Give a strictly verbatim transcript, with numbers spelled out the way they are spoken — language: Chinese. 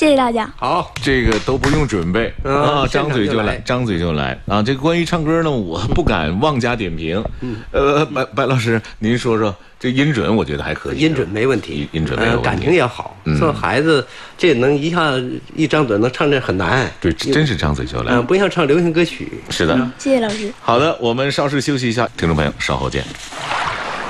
谢谢大家。 好， 这个都不用准备啊，张嘴就来，张嘴就来啊！这关于唱歌呢，我不敢妄加点评。嗯，呃，白白老师，您说说这音准，我觉得还可以， 音准没问题， 音准没有问题， 感情也好。做孩子这能一下一张嘴能唱这很难， 对，真是张嘴就来。 嗯，不像唱流行歌曲。 是的， 谢谢老师。 好的，我们稍事休息一下，听众朋友稍后见。